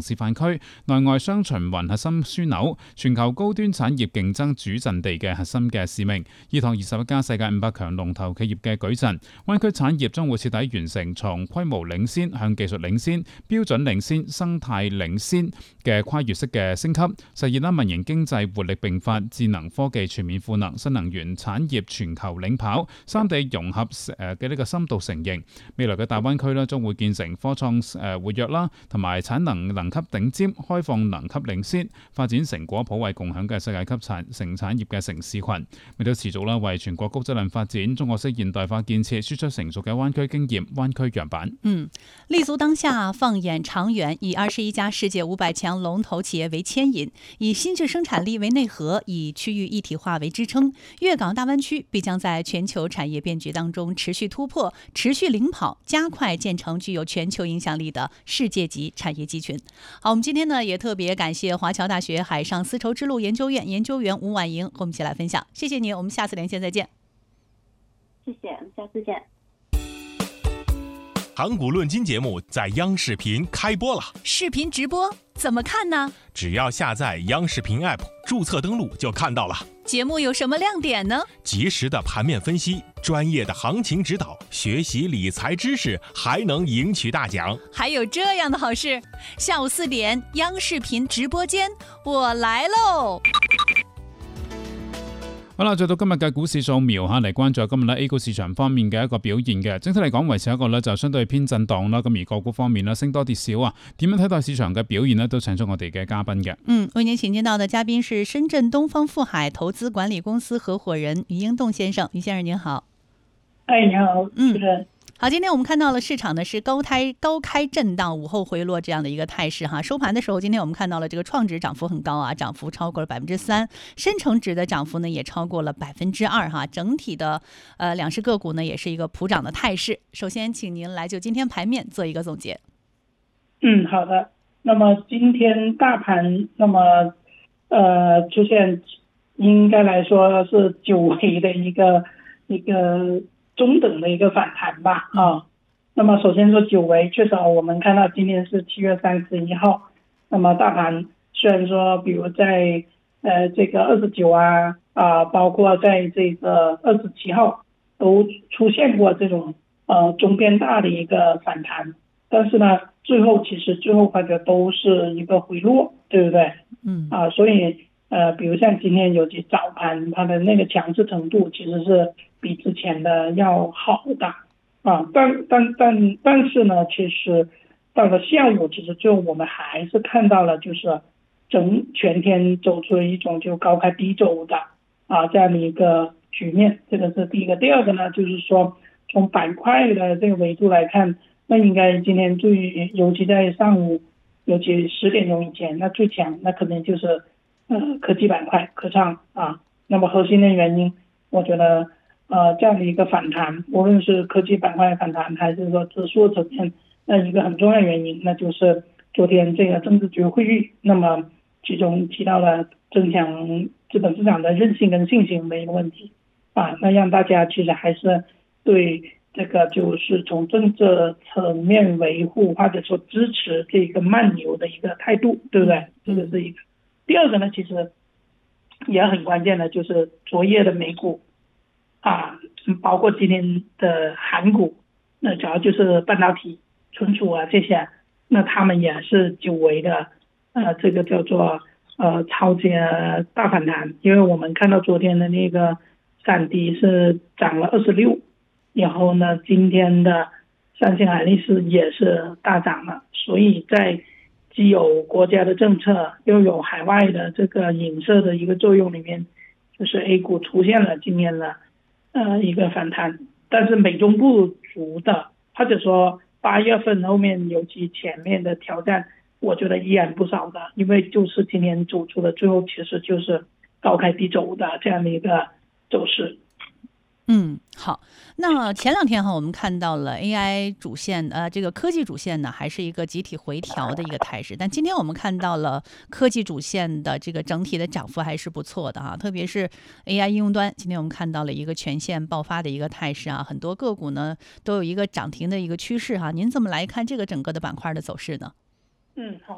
示範區，內外雙循環核心樞紐，全球高端產業競爭主陣地嘅核心嘅使命，依託21家世界500強龍頭企業嘅舉陣，灣區產業將會徹底完成從規模領先向技術領先、標準領先、生態領先嘅跨越式嘅升級，實現民營經濟活力並發、智能科技全面賦能、新能源產業全球領跑、三地融合嘅呢個深度成型。未來嘅大灣區將會建成科創活躍啦，同埋產能級頂尖、開放能級領先、發展成果普惠共享嘅世界級產業嘅城市群，亦都持續啦為全國高質量發展、中國式現代化建設輸出成熟嘅灣區經驗、灣區樣板。 立足當下，放眼長遠，以21家世界500強龍頭企業為牽引，以新質生產力為內核，以區域一體化為支撐，粵港大灣區必將在全球產業變局當中持續突破、持續領跑，加快建成具有全球影響力的世界級產業集群。好，我們今天呢也特別感謝華僑大學海上絲綢之路研究院研究員吳婉瑩和我們一起來分享，謝謝你，我們下次連線再見。 謝謝，我們下次見。 盤古論金節目在央視頻開播了， 視頻直播怎麼看呢？ 只要下載央視頻 App， 註冊登錄就看到了。 節目有什麼亮點呢？ 及時的盤面分析，專業的行情指導，學習理財知識，還能贏取大獎。 還有這樣的好事，下午4點央視頻直播間，我來嘍！ 好啦，再到今日嘅股市掃描嚟關注今日 A 股市場方面嘅一個表現嘅。整體嚟講，維持一個就相對偏震盪啦。咁而個股方面升多跌少啊。點樣睇待市場嘅表現都請出我哋嘅嘉賓嘅。 為您請見到的嘉賓是深圳東方富海投資管理公司合夥人余英棟先生。余先生您好。 你好，主持人。 好，今天我們看到了市場呢是高開震盪，午後回落這樣的一個態勢哈。收盤的時候，今天我們看到了這個創指漲幅很高啊，漲幅超過了3%，深成指的漲幅呢也超過了2%哈。整體的兩市個股呢也是一個普漲的態勢。首先，請您來就今天盤面做一個總結。 好的。那麼今天大盤出現應該來說是久違的一個中等的一個反彈吧那麼首先說久違，確實我們看到今天是7月31號，那麼大盤雖然說比如在這個29包括在這個27號都出現過這種中偏大的一個反彈，但是呢最後發覺都是一個回落，對不對？所以比如像今天尤其早盤它的那個強勢程度其實是比之前的要好的但是呢其實到了下午其實最後我們還是看到了就是全天走出了一種就高開低走的這樣的一個局面，這個是第一個。第二個呢就是說從板塊的這個維度來看，那應該今天尤其在上午，尤其10點鐘以前，那最強那可能就是科技板塊科創那麼核心的原因我覺得這樣的一個反彈，無論是科技板塊反彈還是說指數層面，那一個很重要原因那就是昨天這個政治局會議，那麼其中提到了增強資本市場的韌性跟信心的一個問題那讓大家其實還是對這個就是從政治層面維護或者說支持這個慢牛的一個態度，對不對？這個是一個。第二個呢其實也很關鍵的就是昨夜的美股包括今天的韓股，那主要就是半導體、存儲這些，那他們也是久違的這個叫做超級大反彈，因為我們看到昨天的那個閃迪是漲了26，然後呢今天的三星海力士也是大漲了，所以在既有國家的政策又有海外的這個影射的一個作用裏面，就是 A 股出現了今天的一個反彈，但是美中不足的，或者說8月份後面尤其前面的挑戰我覺得依然不少的，因為就是今天走出的最後其實就是高開低走的這樣的一個走勢。 好，那前兩天我們看到了 AI 主線這個科技主線呢還是一個集體回調的一個態勢，但今天我們看到了科技主線的這個整體的漲幅還是不錯的特別是 AI 應用端，今天我們看到了一個全線爆發的一個態勢很多個股呢都有一個漲停的一個趨勢您怎麼來看這個整個的板塊的走勢呢？ 好，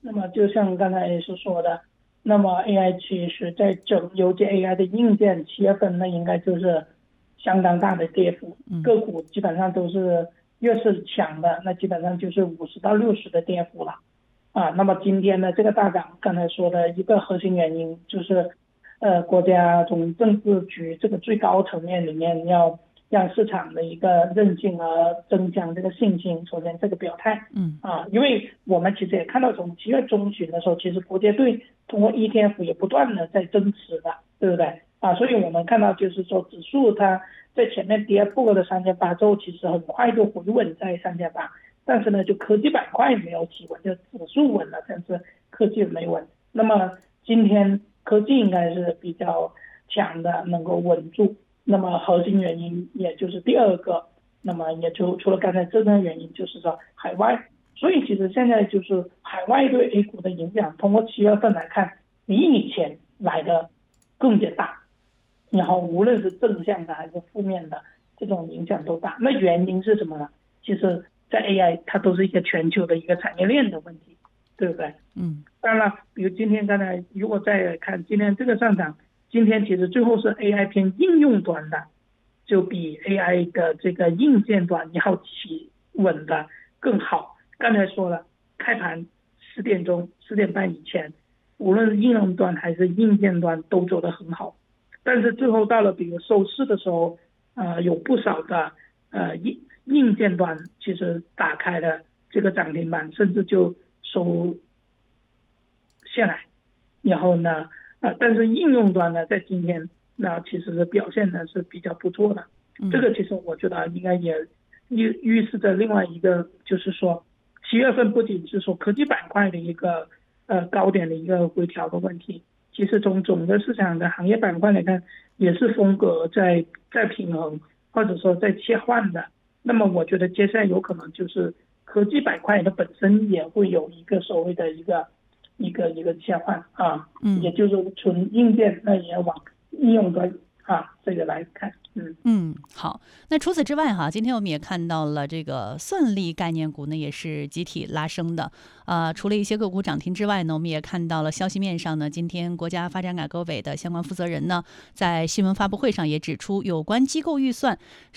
那么就像刚才也是说的，那么 AI 其实在尤其 AI 的硬件7月份那应该就是相当大的跌幅，个股基本上都是越是强的，那基本上就是50到60的跌幅了。那么今天的这个大涨，刚才说的一个核心原因就是，国家从政治局这个最高层面里面要让市场的一个韧性而增强这个信心，首先这个表态，因为我们其实也看到从7月中旬的时候，其实国家队通过 ETF 也不断的在增持的，对不对？所以我们看到就是说指数它在前面跌破了3800之后，其实很快就回稳在3800。但是呢，就科技板块没有企稳，就指数稳了，但是科技没稳。那么今天科技应该是比较强的，能够稳住。那么核心原因也就是第二个，那么也就除了刚才这个原因，就是说海外。所以其实现在就是海外对 A 股的影响，通过7月份来看，比以前来的更加大。然后无论是正向的还是负面的，这种影响都大。那原因是什么呢？其实在 AI 它都是一个全球的一个产业链的问题，对不对？当然了，比如今天刚才如果再看今天这个上涨，今天其实最后是 AI 偏应用端的，就比 AI 的这个硬件端要企稳的更好。刚才说了，开盘10点钟、10点半以前，无论是应用端还是硬件端都走得很好，但是最后到了比如收市的时候，有不少的硬件端其实打开了这个涨停板，甚至就收下来。然后呢，但是应用端呢，在今天那其实是表现的是比较不错的。这个其实我觉得应该也预示着另外一个，就是说7月份不仅是说科技板块的一个高点的一个回调的问题，其实从整个市场的行业板块来看，也是风格在平衡，或者说在切换的。那么我觉得接下来有可能就是科技板块的本身也会有一个所谓的一个切换也就是纯硬件那也往应用端这个来看。 好。那除此之外今天我们也看到了这个算力概念股呢也是集体拉升的。除了一些个股涨停之外呢，我们也看到了消息面上呢，今天国家发展改革委的相关负责人呢，在新闻发布会上也指出，有关机构预算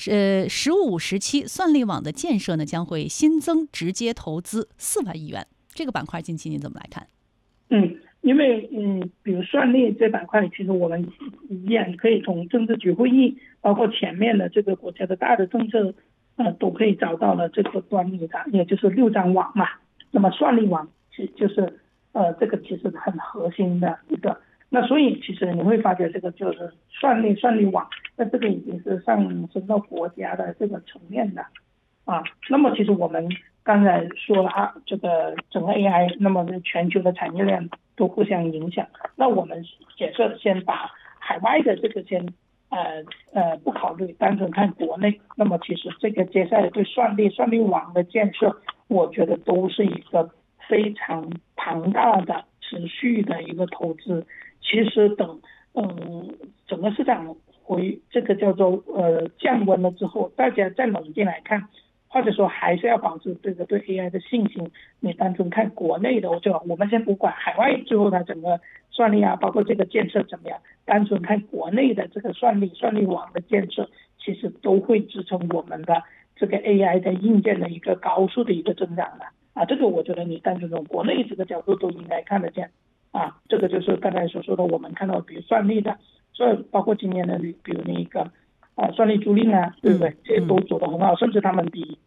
15、17算力网的建设呢，将会新增直接投资4万亿元。这个板块近期您怎么来看？ 因为比如算力这板块，其实我们也可以从政治局会议，包括前面的这个国家的大的政策，都可以找到了这个端倪的，也就是6张网嘛。那么算力网就是这个其实很核心的一个。那所以其实你会发觉这个就是算力网，那这个已经是上升到国家的这个层面的那么其实我们刚才说了这个整个 AI， 那么全球的产业链都互相影响。那我们假设先把海外的这个先不考虑，单纯看国内，那么其实这个接下来对算力网的建设，我觉得都是一个非常庞大的持续的一个投资。其实等整个市场这个叫做降温了之后，大家再冷静来看，或者说还是要保持这个对 AI 的信心。你单纯看国内的，我们先不管海外最后它整个算力包括这个建设怎么样，单纯看国内的这个算力网的建设，其实都会支撑我们的这个 AI 的硬件的一个高速的一个增长的这个我觉得你单纯从国内这个角度都应该看得见这个就是刚才所说的，我们看到比如算力的，所以包括今年的比如那个算力租赁对不对？这些都做得很好，甚至他们比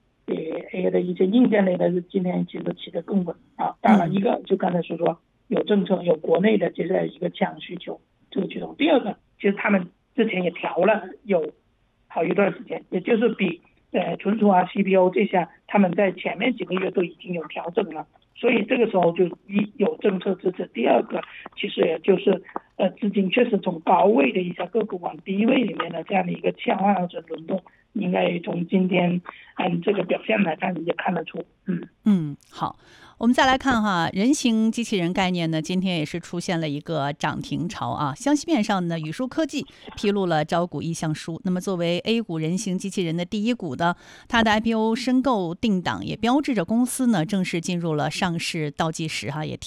AI 的一些硬件类的今天其实起得更稳当然一个就刚才所说有政策，有国内的接下来一个强需求这个驱动。第二个，其实他们之前也调了有好一段时间，也就是比存储CPU 这些他们在前面几个月都已经有调整了，所以这个时候就有政策支持。第二个，其实也就是资金确实从高位的一些个股往低位里面的这样的一个切换或者轮动，应该从今天这个表现来看也看得出。 好，我们再来看人形机器人概念呢，今天也是出现了一个涨停潮消息面上呢，宇树科技披露了招股意向书。那么作为 A 股人形机器人的第一股的，它的 IPO 申购定档也标志着公司呢正式进入了上市倒计时也提